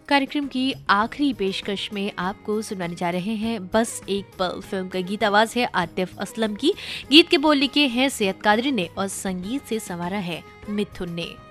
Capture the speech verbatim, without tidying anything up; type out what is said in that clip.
कार्यक्रम की आखिरी पेशकश में आपको सुनाने जा रहे हैं बस एक पल फिल्म का गीत। आवाज है आतिफ असलम की। गीत के बोल लिखे हैं सैयद कादरी ने और संगीत से संवारा है मिथुन ने।